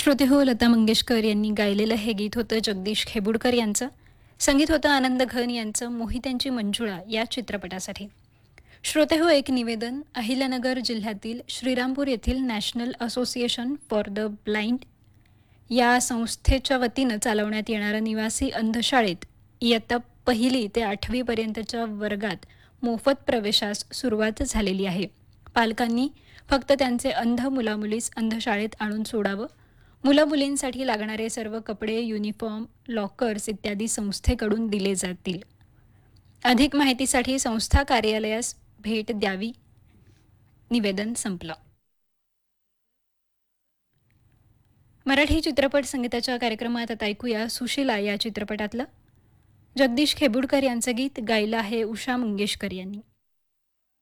श्रोते हो, लता मंगेशकर यांनी गायलेलं हे गीत होतं जगदीश खेबुडकर यांचं. संगीत होतं आनंद घन यांचं मोहित्यांची मंजुळा या चित्रपटासाठी. श्रोते हो, एक निवेदन. अहिल्यानगर जिल्ह्यातील श्रीरामपूर येथील national association for the blind या संस्थेच्या वतीनं चालवण्यात येणाऱ्या निवासी अंधशाळेत इयत्ता 1ली ते 8वी पर्यंतच्या वर्गात मोफत प्रवेशास सुरुवात झालेली आहे. पालकांनी फक्त त्यांचे अंध मुलामुलीस अंधशाळेत आणून सोडावं. मुलं-मुलींसाठी लागणारे सर्व कपडे, युनिफॉर्म, लॉकर्स इत्यादी संस्थेकडून दिले जातील. अधिक माहितीसाठी संस्था कार्यालयास भेट द्यावी. निवेदन संपलं. मराठी चित्रपट संगीताच्या कार्यक्रमात आता ऐकूया सुशीला या चित्रपटातलं. जगदीश खेबुडकर यांचं गीत गायलं आहे उषा मंगेशकर यांनी.